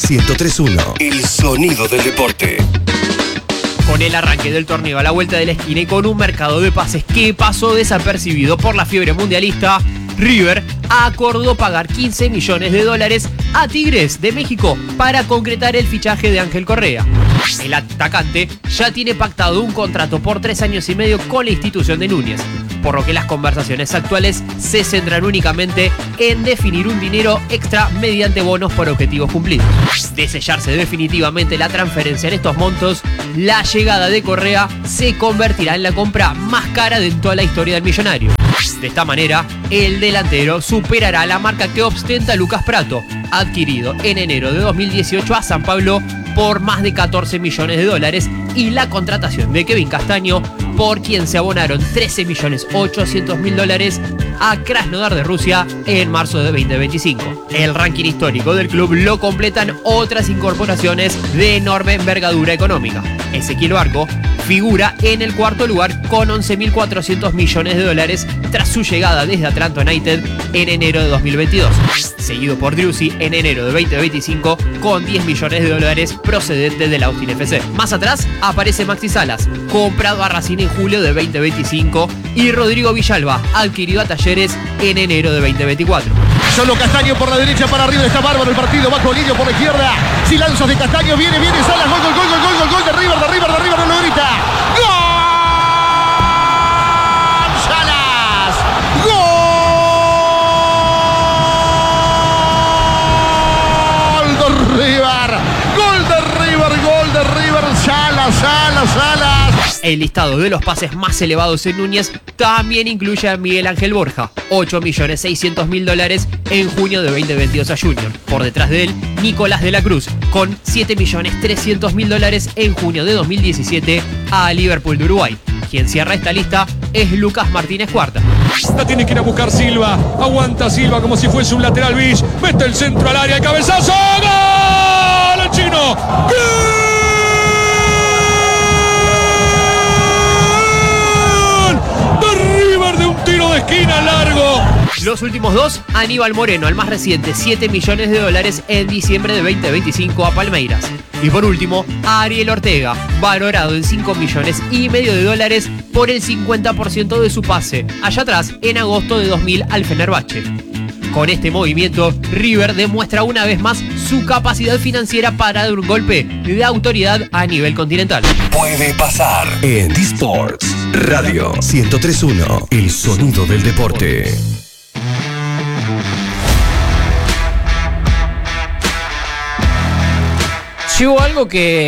103.1, el sonido del deporte. Con el arranque del torneo a la vuelta de la esquina y con un mercado de pases que pasó desapercibido por la fiebre mundialista, River acordó pagar $15 millones a Tigres de México para concretar el fichaje de Ángel Correa. El atacante ya tiene pactado un contrato por 3 años y medio con la institución de Núñez, por lo que las conversaciones actuales se centran únicamente en definir un dinero extra mediante bonos por objetivos cumplidos. De sellarse definitivamente la transferencia en estos montos, la llegada de Correa se convertirá en la compra más cara de toda la historia del millonario. De esta manera, el delantero superará la marca que ostenta Lucas Pratto, adquirido en enero de 2018 a San Pablo por más de $14 millones, y la contratación de Kevin Castaño, por quien se abonaron $13.800.000 a Krasnodar de Rusia en marzo de 2025. El ranking histórico del club lo completan otras incorporaciones de enorme envergadura económica. Ezequiel Barco figura en el cuarto lugar con $11.400 millones tras su llegada desde Atlanta United en enero de 2022, seguido por Driussi en enero de 2025 con $10 millones procedentes del Austin FC. Más atrás aparece Maxi Salas, comprado a Racing en julio de 2025, y Rodrigo Villalba, adquirido a Talleres en enero de 2024. Solo Castaño por la derecha, para arriba, está bárbaro el partido, bajo Bolillo por la izquierda, si lanzas de Castaño, viene Salas, gol de River, no lo grita. ¡Gol! ¡Salas! ¡Gol de River! ¡Salas! El listado de los pases más elevados en Núñez también incluye a Miguel Ángel Borja, $8.600.000 en junio de 2022 a Junior. Por detrás de él, Nicolás de la Cruz, con $7.300.000 en junio de 2017 a Liverpool de Uruguay. Quien cierra esta lista es Lucas Martínez Cuarta. La tiene que ir a buscar Silva, aguanta Silva como si fuese un lateral bis, mete el centro al área, el cabezazo, ¡gol! ¡El chino! ¡Gol! Tiro de esquina largo. Los últimos dos, Aníbal Moreno, al más reciente, $7 millones en diciembre de 2025 a Palmeiras. Y por último, Ariel Ortega, valorado en $5,5 millones por el 50% de su pase, allá atrás, en agosto de 2000 al Fenerbahce. Con este movimiento, River demuestra una vez más su capacidad financiera para dar un golpe de autoridad a nivel continental. Puede pasar en D-Sports Radio 103.1, el sonido del deporte. Llegó algo que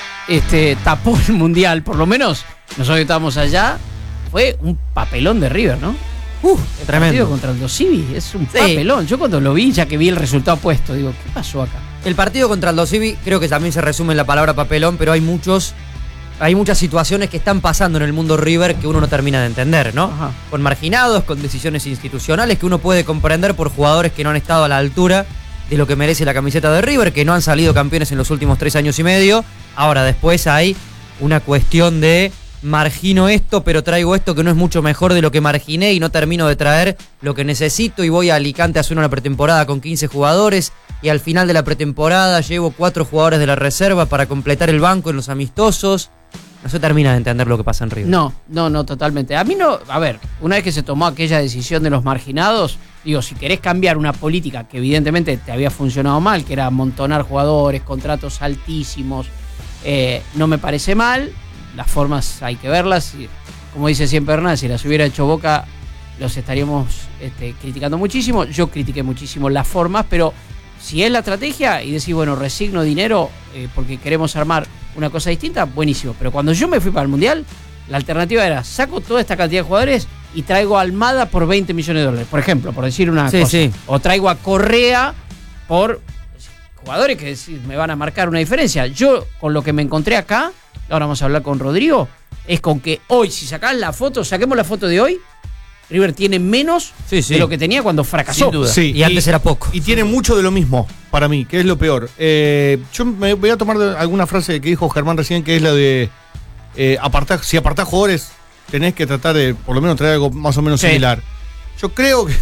tapó el Mundial, por lo menos nosotros que estábamos allá, fue un papelón de River, ¿no? El tremendo partido contra el Dosivi es un papelón. Yo cuando lo vi, ya que vi el resultado puesto, digo, ¿qué pasó acá? El partido contra el Dosivi creo que también se resume en la palabra papelón, pero hay muchas situaciones que están pasando en el mundo River que uno no termina de entender, ¿no? Ajá. Con marginados, con decisiones institucionales que uno puede comprender por jugadores que no han estado a la altura de lo que merece la camiseta de River, que no han salido campeones en los últimos 3 años y medio. Ahora después hay una cuestión de margino esto, pero traigo esto que no es mucho mejor de lo que marginé y no termino de traer lo que necesito, y voy a Alicante a hacer una pretemporada con 15 jugadores y al final de la pretemporada llevo 4 jugadores de la reserva para completar el banco en los amistosos. No se termina de entender lo que pasa en River. No, totalmente. A mí no, a ver, una vez que se tomó aquella decisión de los marginados, digo, si querés cambiar una política que evidentemente te había funcionado mal, que era amontonar jugadores, contratos altísimos, no me parece mal. Las formas hay que verlas. Como dice siempre Hernán, si las hubiera hecho Boca, los estaríamos criticando muchísimo. Yo critiqué muchísimo las formas, pero si es la estrategia y decís, bueno, resigno dinero porque queremos armar una cosa distinta, buenísimo. Pero cuando yo me fui para el Mundial, la alternativa era, saco toda esta cantidad de jugadores y traigo a Almada por $20 millones, por ejemplo, por decir una cosa. Sí. O traigo a Correa por jugadores que me van a marcar una diferencia. Yo, con lo que me encontré acá, ahora vamos a hablar con Rodrigo, es con que hoy, si sacás la foto, saquemos la foto de hoy, River tiene menos de lo que tenía cuando fracasó. Sin duda. Sí, y antes era poco. Y tiene mucho de lo mismo, para mí, que es lo peor. Yo me voy a tomar alguna frase que dijo Germán recién, que es la de si apartás jugadores, tenés que tratar de por lo menos traer algo más o menos similar. Yo creo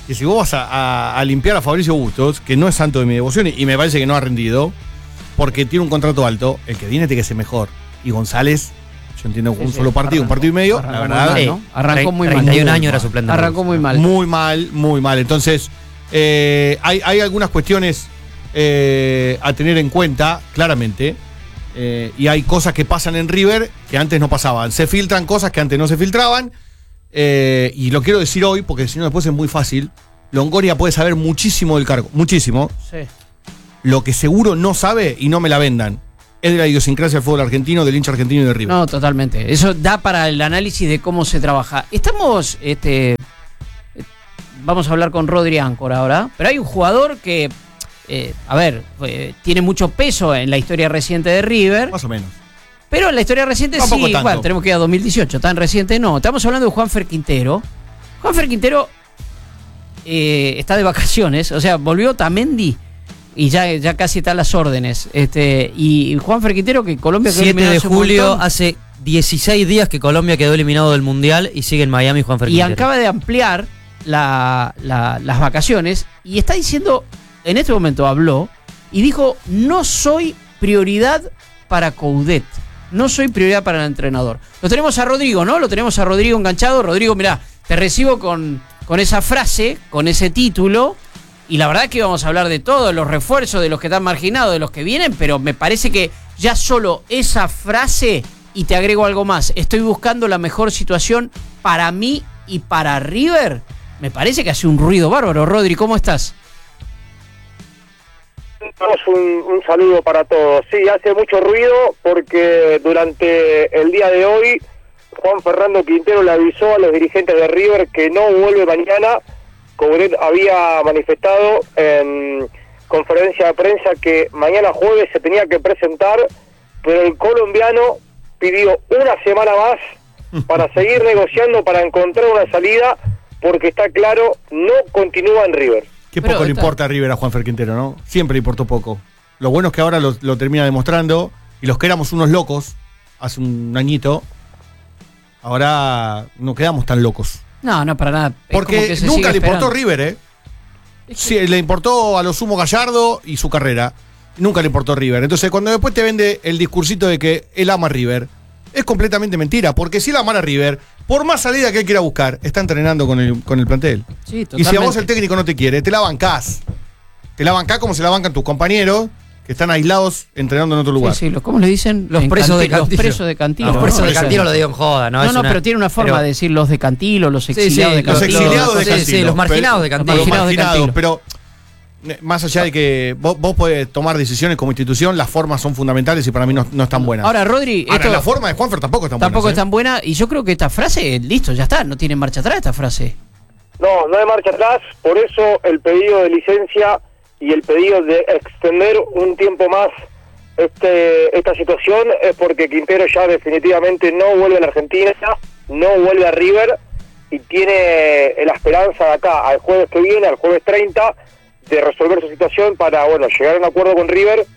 que si vos vas a limpiar a Fabricio Bustos, que no es santo de mi devoción y me parece que no ha rendido, porque tiene un contrato alto, el que viene tiene que ser mejor. Y González, yo entiendo un solo partido, un partido y medio, la verdad. Mal, ¿no? Arrancó muy mal. 31 años era suplente. Arrancó muy mal. Muy mal. Entonces, hay algunas cuestiones a tener en cuenta, claramente. Y hay cosas que pasan en River que antes no pasaban. Se filtran cosas que antes no se filtraban. Y lo quiero decir hoy, porque si no después es muy fácil. Longoria puede saber muchísimo del cargo, muchísimo. Sí. Lo que seguro no sabe, y no me la vendan, es de la idiosincrasia del fútbol argentino, del hincha argentino y de River. No, totalmente. Eso da para el análisis de cómo se trabaja. Vamos a hablar con Rodri Ancor ahora, pero hay un jugador que, tiene mucho peso en la historia reciente de River. Más o menos. Pero en la historia reciente Tampoco sí, tanto. bueno, tenemos que ir a 2018, tan reciente no. Estamos hablando de Juanfer Quintero. Juanfer Quintero está de vacaciones, o sea, volvió Tamendi y ya casi está a las órdenes. Y Juanfer Quintero, que Colombia quedó 7 eliminado de hace un julio, montón, hace 16 días que Colombia quedó eliminado del Mundial y sigue en Miami Juan y Quintero. acaba de ampliar las vacaciones y está diciendo, en este momento habló y dijo: no soy prioridad para Coudet, no soy prioridad para el entrenador. Lo tenemos a Rodrigo, ¿no? Lo tenemos a Rodrigo enganchado. Rodrigo, mirá, te recibo con esa frase, con ese título, y la verdad que vamos a hablar de todos los refuerzos, de los que están marginados, de los que vienen, pero me parece que ya solo esa frase, y te agrego algo más, estoy buscando la mejor situación para mí y para River, me parece que hace un ruido bárbaro. Rodri, ¿cómo estás? Un saludo para todos. Sí, hace mucho ruido porque durante el día de hoy Juan Fernando Quintero le avisó a los dirigentes de River que no vuelve mañana. Coudet había manifestado en conferencia de prensa que mañana jueves se tenía que presentar, pero el colombiano pidió una semana más para seguir negociando, para encontrar una salida, porque está claro, no continúa en River. Qué Pero poco le importa a River a Juanfer Quintero, ¿no? Siempre le importó poco. Lo bueno es que ahora lo termina demostrando, y los que éramos unos locos hace un añito, ahora no quedamos tan locos. No, para nada. Es como Porque que se nunca sigue le importó esperando. River, ¿eh? Sí, le importó a lo sumo Gallardo y su carrera. Nunca le importó River. Entonces, cuando después te vende el discursito de que él ama a River, es completamente mentira. Porque si él ama a River, por más salida que él quiera buscar, está entrenando con el plantel. Sí, Y totalmente. si a vos el técnico no te quiere, te la bancás. Te la bancás como se la bancan tus compañeros que están aislados entrenando en otro lugar. Sí, ¿cómo le dicen? Los En presos de Los Cantilo. presos de Cantilo. Los presos ¿no? de Eso. Cantilo lo digo en joda, ¿no? No, pero tiene una forma de decir los de Cantilo, los exiliados de Los Cantilo. exiliados de Cantilo. Sí, los marginados de Cantilo. Los Marginados de marginados, Cantilo. pero más allá de que vos podés tomar decisiones como institución, las formas son fundamentales y para mí no están buenas. Ahora, Rodri, Ahora, esto la forma de Juanfer tampoco es tan tampoco buena. es tan buena, y yo creo que esta frase, listo, ya está, no tiene marcha atrás esta frase. No hay marcha atrás, por eso el pedido de licencia y el pedido de extender un tiempo más esta situación es porque Quintero ya definitivamente no vuelve a la Argentina, no vuelve a River y tiene la esperanza de acá al jueves que viene, al jueves 30, de resolver su situación para, llegar a un acuerdo con River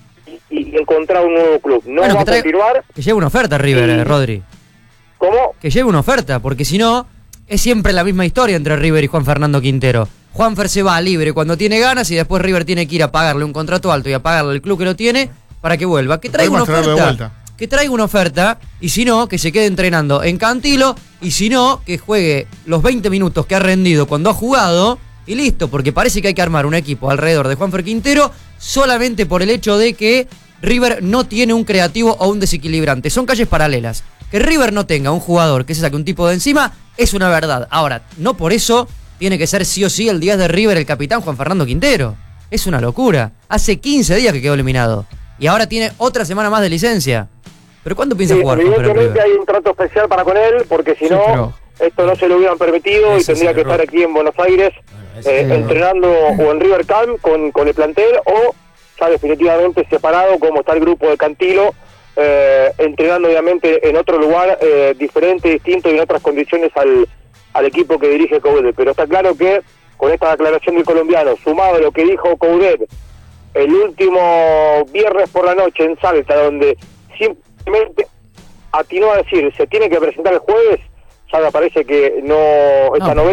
y encontrar un nuevo club. No Bueno, va a continuar. que lleve una oferta River, Sí. Rodri. ¿Cómo? Que lleve una oferta, porque si no, es siempre la misma historia entre River y Juan Fernando Quintero. Juanfer se va libre cuando tiene ganas y después River tiene que ir a pagarle un contrato alto y a pagarle al club que lo tiene para que vuelva. Que traiga una Podemos traerlo de oferta. vuelta. Que traiga una oferta y si no, que se quede entrenando en Cantilo y si no, que juegue los 20 minutos que ha rendido cuando ha jugado y listo, porque parece que hay que armar un equipo alrededor de Juanfer Quintero solamente por el hecho de que River no tiene un creativo o un desequilibrante. Son calles paralelas. Que River no tenga un jugador que se saque un tipo de encima es una verdad. Ahora, no por eso tiene que ser sí o sí el 10 de River el capitán Juan Fernando Quintero. Es una locura. Hace 15 días que quedó eliminado. Y ahora tiene otra semana más de licencia. ¿Pero cuándo piensa Sí, jugar Juanfer en evidentemente River? hay un trato especial para con él, porque si Sí, no, pero- esto no se lo hubieran permitido y Ese es tendría el que error. estar aquí en Buenos Aires entrenando o en River Camp con el plantel o ya definitivamente separado como está el grupo de Cantilo, entrenando obviamente en otro lugar diferente, distinto y en otras condiciones al equipo que dirige Coudet. Pero está claro que con esta declaración del colombiano, sumado a lo que dijo Coudet el último viernes por la noche en Salta, donde simplemente atinó a decir se tiene que presentar el jueves, ya me parece que esta novela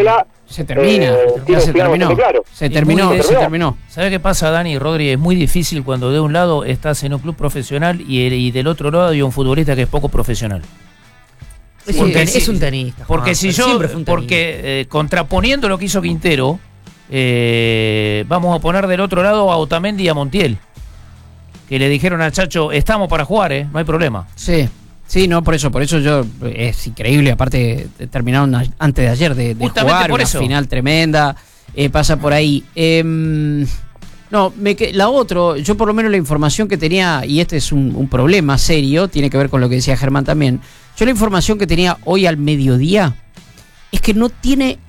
Se termina. tiene Se un plan terminó. bastante claro. Se terminó, muy- se terminó. ¿Sabe qué pasa, Dani y Rodri? Es muy difícil cuando de un lado estás en un club profesional y del otro lado hay un futbolista que es poco profesional. Es un tenista. Porque Juan, si yo, siempre fue un tenista. porque contraponiendo lo que hizo Quintero, vamos a poner del otro lado a Otamendi y a Montiel, que le dijeron al Chacho, estamos para jugar, no hay problema. Sí. Sí, no, por eso yo, es increíble, aparte terminaron antes de ayer de Justamente jugar, por una eso. final tremenda, pasa por ahí. No, la otro, yo por lo menos la información que tenía, y este es un problema serio, tiene que ver con lo que decía Germán también, yo la información que tenía hoy al mediodía es que no tiene